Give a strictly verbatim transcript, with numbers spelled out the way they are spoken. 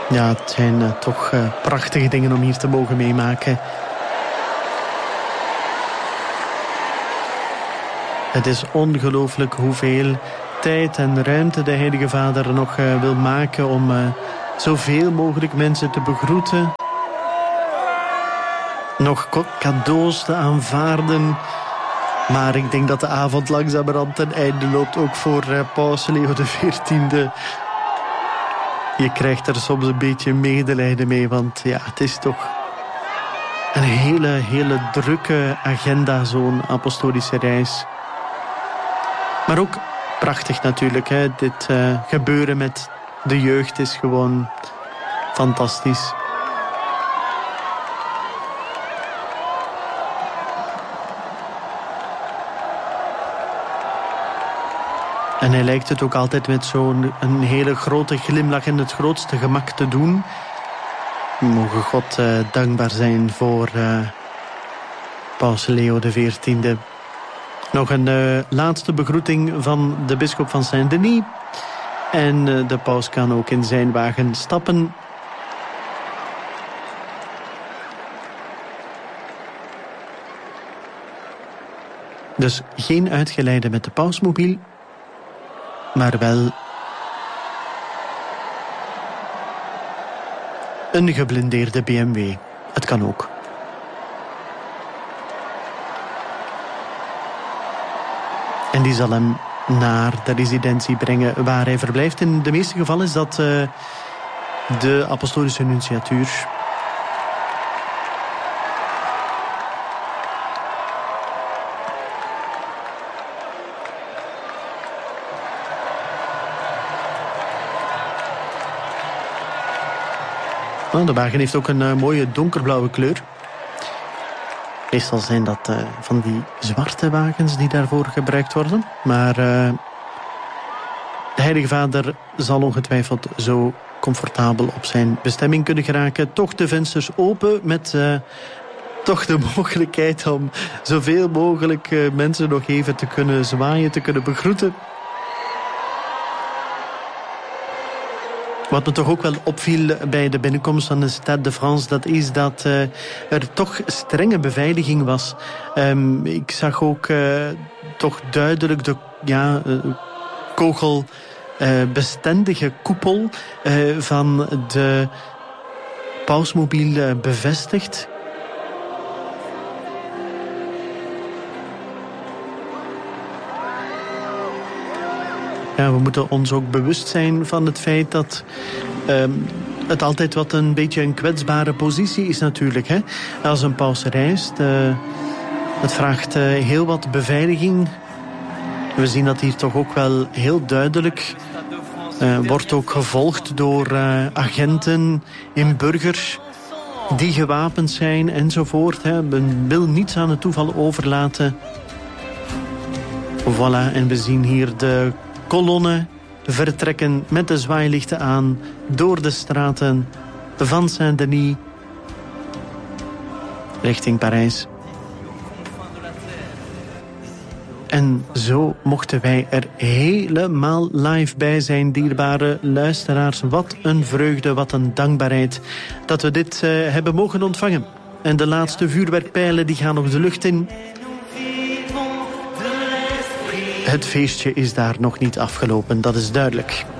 Ja, het zijn uh, toch uh, prachtige dingen om hier te mogen meemaken. Het is ongelooflijk hoeveel tijd en ruimte de Heilige Vader nog uh, wil maken om uh, zoveel mogelijk mensen te begroeten. Nog cadeaus te aanvaarden. Maar ik denk dat de avond langzamerhand ten einde loopt, ook voor uh, Paus Leo de veertiende. Je krijgt er soms een beetje medelijden mee, want ja, het is toch een hele, hele drukke agenda, zo'n apostolische reis. Maar ook prachtig natuurlijk, hè. Dit uh, gebeuren met de jeugd is gewoon fantastisch. En hij lijkt het ook altijd met zo'n een hele grote glimlach en het grootste gemak te doen. Mogen God uh, dankbaar zijn voor uh, Paus Leo de veertiende. Nog een uh, laatste begroeting van de bisschop van Saint-Denis. En uh, de paus kan ook in zijn wagen stappen. Dus geen uitgeleide met de pausmobiel. Maar wel een geblindeerde B M W. Het kan ook. En die zal hem naar de residentie brengen waar hij verblijft. In de meeste gevallen is dat uh, de apostolische nunciatuur. Nou, de wagen heeft ook een uh, mooie donkerblauwe kleur. Meestal zijn dat uh, van die zwarte wagens die daarvoor gebruikt worden. Maar uh, de Heilige Vader zal ongetwijfeld zo comfortabel op zijn bestemming kunnen geraken. Toch de vensters open met uh, toch de mogelijkheid om zoveel mogelijk uh, mensen nog even te kunnen zwaaien, te kunnen begroeten. Wat me toch ook wel opviel bij de binnenkomst van de Stade de France, dat is dat uh, er toch strenge beveiliging was. Um, ik zag ook uh, toch duidelijk de ja, uh, kogelbestendige uh, koepel uh, van de pausmobiel uh, bevestigd. Ja, we moeten ons ook bewust zijn van het feit dat uh, het altijd wat een beetje een kwetsbare positie is natuurlijk. Hè? Als een paus reist, uh, het vraagt uh, heel wat beveiliging. We zien dat hier toch ook wel heel duidelijk uh, wordt ook gevolgd door uh, agenten in burgers die gewapend zijn enzovoort. Hè? Men wil niets aan het toeval overlaten. Voilà, en we zien hier de kolonnen vertrekken met de zwaailichten aan door de straten van Saint-Denis richting Parijs. En zo mochten wij er helemaal live bij zijn, dierbare luisteraars. Wat een vreugde, wat een dankbaarheid dat we dit uh, hebben mogen ontvangen. En de laatste vuurwerkpijlen die gaan nog de lucht in. Het feestje is daar nog niet afgelopen, dat is duidelijk.